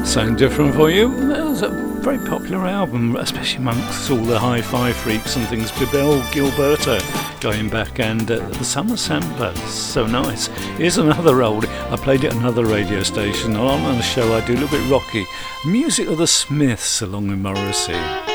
Something different for you. That was a very popular album, especially amongst all the hi-fi freaks and things. Bebel Gilberto going back, and the Summer Sampler, so nice. Here's another old, I played it at another radio station on a show I do, a little bit rocky. Music of the Smiths along with Morrissey.